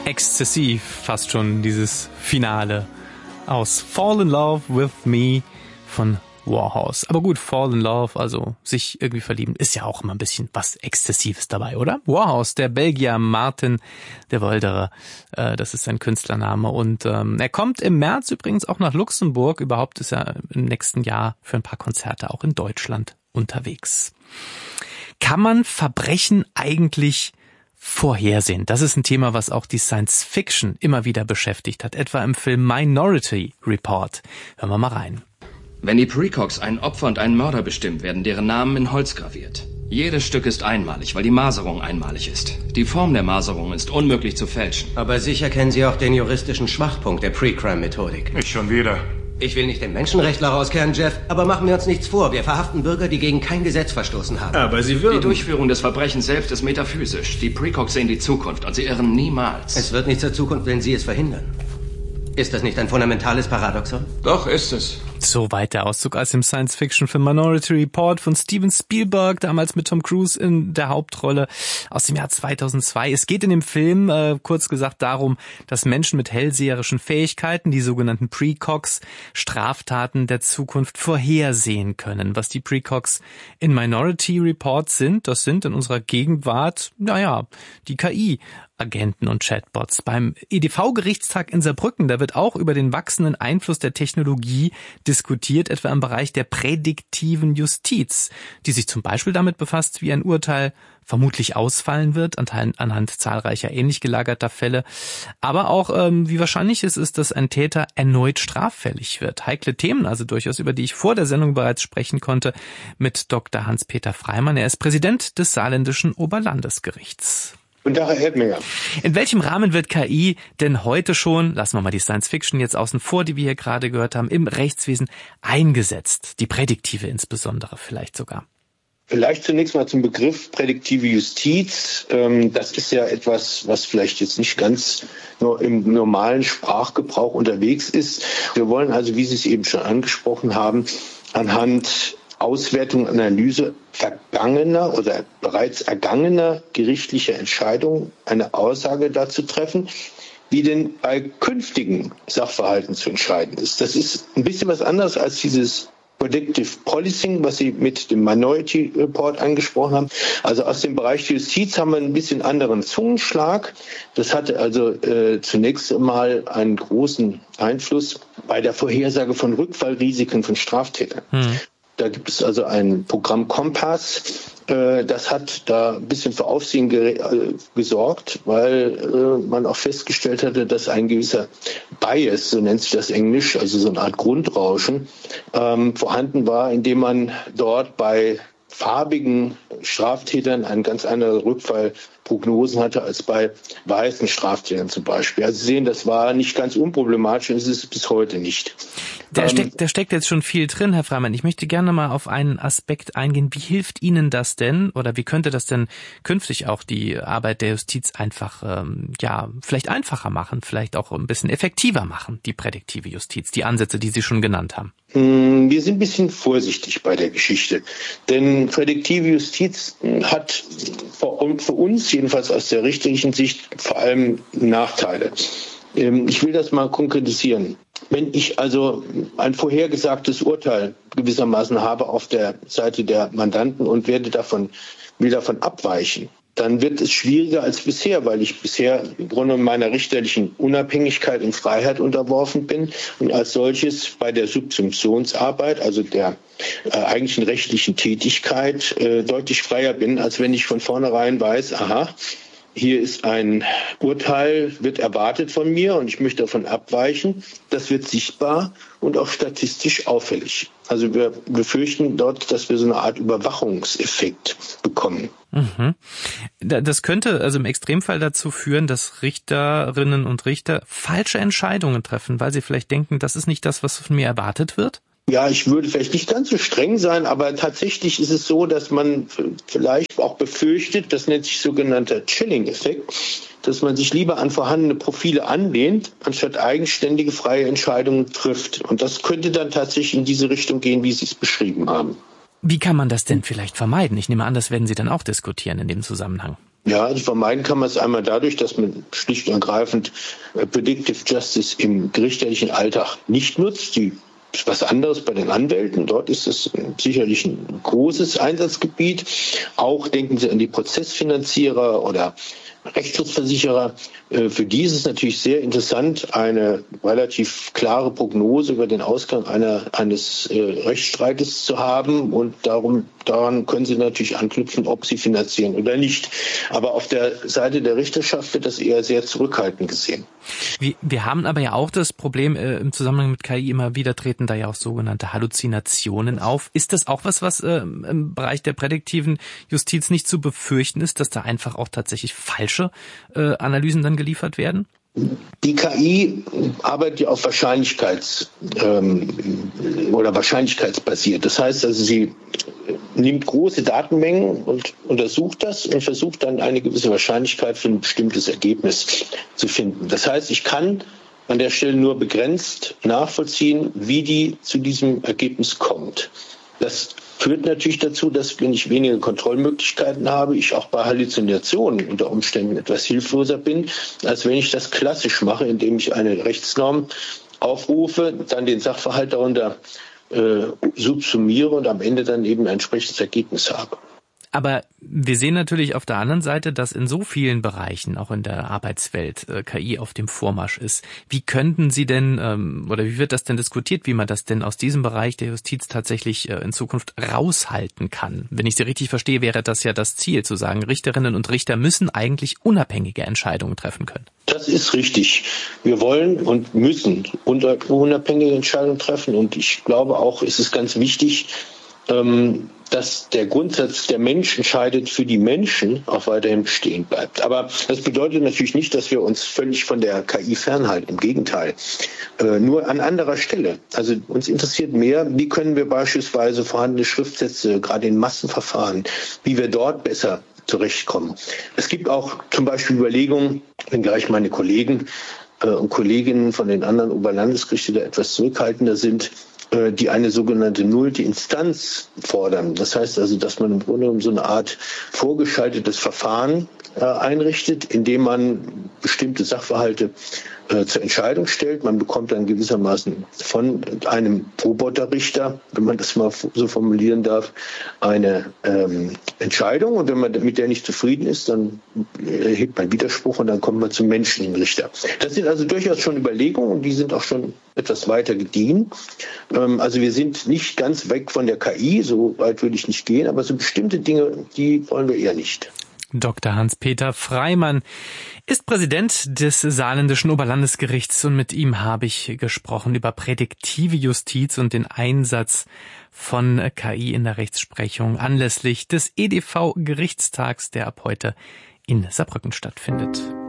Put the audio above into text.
Exzessiv fast schon dieses Finale aus Fall in Love with Me von Warhouse. Aber gut, Fall in Love, also sich irgendwie verlieben, ist ja auch immer ein bisschen was Exzessives dabei, oder? Warhouse, der Belgier Martin de Wolderer, das ist sein Künstlername. Und er kommt im März übrigens auch nach Luxemburg. Überhaupt ist er im nächsten Jahr für ein paar Konzerte auch in Deutschland unterwegs. Kann man Verbrechen eigentlich vorhersehen? Das ist ein Thema, was auch die Science Fiction immer wieder beschäftigt hat, etwa im Film Minority Report. Hören wir mal rein. Wenn die Precogs ein Opfer und einen Mörder bestimmt, werden deren Namen in Holz graviert. Jedes Stück ist einmalig, weil die Maserung einmalig ist. Die Form der Maserung ist unmöglich zu fälschen. Aber sicher kennen Sie auch den juristischen Schwachpunkt der Pre-Crime-Methodik. Nicht schon wieder. Ich will nicht den Menschenrechtler rauskehren, Jeff, aber machen wir uns nichts vor. Wir verhaften Bürger, die gegen kein Gesetz verstoßen haben. Aber Sie würden... Die Durchführung des Verbrechens selbst ist metaphysisch. Die Precogs sehen die Zukunft und sie irren niemals. Es wird nicht zur Zukunft, wenn Sie es verhindern. Ist das nicht ein fundamentales Paradoxon? Doch, ist es. Soweit der Auszug aus dem Science-Fiction-Film Minority Report von Steven Spielberg, damals mit Tom Cruise in der Hauptrolle aus dem Jahr 2002. Es geht in dem Film, kurz gesagt, darum, dass Menschen mit hellseherischen Fähigkeiten, die sogenannten Precogs, Straftaten der Zukunft vorhersehen können. Was die Precogs in Minority Report sind, das sind in unserer Gegenwart, die KI-Agenten und Chatbots. Beim EDV-Gerichtstag in Saarbrücken, da wird auch über den wachsenden Einfluss der Technologie diskutiert, etwa im Bereich der prädiktiven Justiz, die sich zum Beispiel damit befasst, wie ein Urteil vermutlich ausfallen wird, anhand zahlreicher ähnlich gelagerter Fälle, aber auch, wie wahrscheinlich es ist, dass ein Täter erneut straffällig wird. Heikle Themen also durchaus, über die ich vor der Sendung bereits sprechen konnte mit Dr. Hans-Peter Freimann. Er ist Präsident des Saarländischen Oberlandesgerichts. Und Herr Erdminger. In welchem Rahmen wird KI denn heute schon, lassen wir mal die Science Fiction jetzt außen vor, die wir hier gerade gehört haben, im Rechtswesen eingesetzt? Die prädiktive insbesondere vielleicht sogar. Vielleicht zunächst mal zum Begriff prädiktive Justiz. Das ist ja etwas, was vielleicht jetzt nicht ganz nur im normalen Sprachgebrauch unterwegs ist. Wir wollen also, wie Sie es eben schon angesprochen haben, anhand Auswertung, Analyse vergangener oder bereits ergangener gerichtlicher Entscheidungen eine Aussage dazu treffen, wie denn bei künftigen Sachverhalten zu entscheiden ist. Das ist ein bisschen was anderes als dieses Predictive Policing, was Sie mit dem Minority Report angesprochen haben. Also aus dem Bereich der Justiz haben wir ein bisschen anderen Zungenschlag. Das hatte also zunächst einmal einen großen Einfluss bei der Vorhersage von Rückfallrisiken von Straftätern. Da gibt es also ein Programm Kompass, das hat da ein bisschen für Aufsehen gesorgt, weil man auch festgestellt hatte, dass ein gewisser Bias, so nennt sich das Englisch, also so eine Art Grundrauschen, vorhanden war, indem man dort bei farbigen Straftätern eine ganz andere Rückfallprognosen hatte als bei weißen Straftätern zum Beispiel. Also Sie sehen, das war nicht ganz unproblematisch und es ist es bis heute nicht. Da steckt jetzt schon viel drin, Herr Freimann. Ich möchte gerne mal auf einen Aspekt eingehen. Wie hilft Ihnen das denn oder wie könnte das denn künftig auch die Arbeit der Justiz einfach, vielleicht einfacher machen, vielleicht auch ein bisschen effektiver machen, die prädiktive Justiz, die Ansätze, die Sie schon genannt haben? Wir sind ein bisschen vorsichtig bei der Geschichte, denn prädiktive Justiz hat für uns, jedenfalls aus der richterlichen Sicht, vor allem Nachteile. Ich will das mal konkretisieren. Wenn ich also ein vorhergesagtes Urteil gewissermaßen habe auf der Seite der Mandanten und will davon abweichen, dann wird es schwieriger als bisher, weil ich bisher im Grunde meiner richterlichen Unabhängigkeit und Freiheit unterworfen bin und als solches bei der Subsumptionsarbeit, also der eigentlichen rechtlichen Tätigkeit, deutlich freier bin, als wenn ich von vornherein weiß, hier ist ein Urteil, wird erwartet von mir und ich möchte davon abweichen. Das wird sichtbar und auch statistisch auffällig. Also wir befürchten dort, dass wir so eine Art Überwachungseffekt bekommen. Das könnte also im Extremfall dazu führen, dass Richterinnen und Richter falsche Entscheidungen treffen, weil sie vielleicht denken, das ist nicht das, was von mir erwartet wird? Ja, ich würde vielleicht nicht ganz so streng sein, aber tatsächlich ist es so, dass man vielleicht auch befürchtet, das nennt sich sogenannter Chilling-Effekt, dass man sich lieber an vorhandene Profile anlehnt, anstatt eigenständige freie Entscheidungen trifft. Und das könnte dann tatsächlich in diese Richtung gehen, wie Sie es beschrieben haben. Wie kann man das denn vielleicht vermeiden? Ich nehme an, das werden Sie dann auch diskutieren in dem Zusammenhang. Ja, also vermeiden kann man es einmal dadurch, dass man schlicht und ergreifend Predictive Justice im gerichtlichen Alltag nicht nutzt. Die ist was anderes bei den Anwälten. Dort ist es sicherlich ein großes Einsatzgebiet. Auch denken Sie an die Prozessfinanzierer oder Rechtsschutzversicherer. Für die ist es natürlich sehr interessant, eine relativ klare Prognose über den Ausgang eines Rechtsstreites zu haben. Und daran können sie natürlich anknüpfen, ob sie finanzieren oder nicht. Aber auf der Seite der Richterschaft wird das eher sehr zurückhaltend gesehen. Wir haben aber ja auch das Problem, im Zusammenhang mit KI immer wieder treten da ja auch sogenannte Halluzinationen auf. Ist das auch was im Bereich der prädiktiven Justiz nicht zu befürchten ist, dass da einfach auch tatsächlich falsche Analysen dann geliefert werden? Die KI arbeitet ja auf wahrscheinlichkeitsbasiert. Das heißt also, sie nimmt große Datenmengen und untersucht das und versucht dann eine gewisse Wahrscheinlichkeit für ein bestimmtes Ergebnis zu finden. Das heißt, ich kann an der Stelle nur begrenzt nachvollziehen, wie die zu diesem Ergebnis kommt. Das führt natürlich dazu, dass, wenn ich weniger Kontrollmöglichkeiten habe, ich auch bei Halluzinationen unter Umständen etwas hilfloser bin, als wenn ich das klassisch mache, indem ich eine Rechtsnorm aufrufe, dann den Sachverhalt darunter subsumiere und am Ende dann eben ein entsprechendes Ergebnis habe. Aber wir sehen natürlich auf der anderen Seite, dass in so vielen Bereichen, auch in der Arbeitswelt, KI auf dem Vormarsch ist. Wie könnten Sie denn, oder wie wird das denn diskutiert, wie man das denn aus diesem Bereich der Justiz tatsächlich in Zukunft raushalten kann? Wenn ich Sie richtig verstehe, wäre das ja das Ziel, zu sagen, Richterinnen und Richter müssen eigentlich unabhängige Entscheidungen treffen können. Das ist richtig. Wir wollen und müssen unabhängige Entscheidungen treffen. Und ich glaube auch, es ist ganz wichtig, dass der Grundsatz, der Mensch entscheidet für die Menschen, auch weiterhin bestehen bleibt. Aber das bedeutet natürlich nicht, dass wir uns völlig von der KI fernhalten. Im Gegenteil. Nur an anderer Stelle. Also uns interessiert mehr, wie können wir beispielsweise vorhandene Schriftsätze, gerade in Massenverfahren, wie wir dort besser zurechtkommen. Es gibt auch zum Beispiel Überlegungen, wenngleich meine Kollegen und Kolleginnen von den anderen Oberlandesgerichten da etwas zurückhaltender sind, die eine sogenannte nullte Instanz fordern. Das heißt also, dass man im Grunde genommen so eine Art vorgeschaltetes Verfahren einrichtet, indem man bestimmte Sachverhalte zur Entscheidung stellt. Man bekommt dann gewissermaßen von einem Roboterrichter, wenn man das mal so formulieren darf, eine Entscheidung. Und wenn man mit der nicht zufrieden ist, dann erhebt man Widerspruch und dann kommt man zum menschlichen Richter. Das sind also durchaus schon Überlegungen und die sind auch schon etwas weiter gediehen. Also wir sind nicht ganz weg von der KI, so weit würde ich nicht gehen, aber so bestimmte Dinge, die wollen wir eher nicht. Dr. Hans-Peter Freimann ist Präsident des Saarländischen Oberlandesgerichts und mit ihm habe ich gesprochen über prädiktive Justiz und den Einsatz von KI in der Rechtsprechung anlässlich des EDV-Gerichtstags, der ab heute in Saarbrücken stattfindet.